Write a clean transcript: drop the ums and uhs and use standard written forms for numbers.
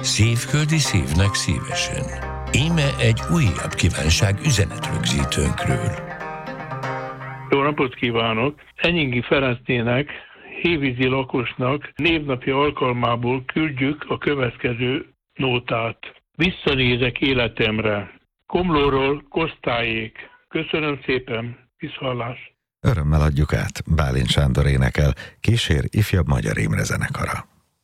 Szívföldi szívnek szívesen. Íme egy újabb kívánság üzenetrögzítőnkről. Jó napot kívánok! Enyingi Ferencnének, hévízi lakosnak névnapja alkalmából küldjük a következő nótát. Visszanézek életemre. Komlóról Kosztályék. Köszönöm szépen, viszhallás! Örömmel adjuk át, Bálint Sándor énekel, kísér ifjabb Magyar Imre zenekara.